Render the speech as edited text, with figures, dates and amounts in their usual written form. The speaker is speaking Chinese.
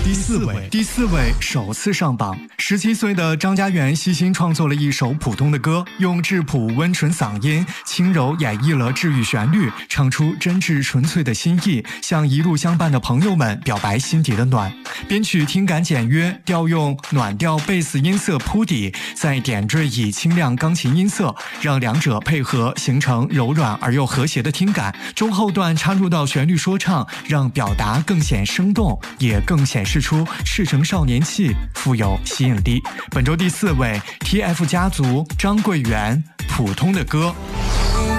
第四位首次上榜。17岁的张嘉元悉心创作了一首普通的歌，用质朴温纯嗓音轻柔演绎了治愈旋律，唱出真挚纯粹的心意，向一路相伴的朋友们表白心底的暖。编曲听感简约，调用暖调贝斯音色铺底，再点缀以清亮钢琴音色，让两者配合形成柔软而又和谐的听感。中后段插入到旋律说唱，让表达更显生动，也更显示出赤诚少年气，富有吸引力。本周第4位 TF 家族张贵元，普通的歌。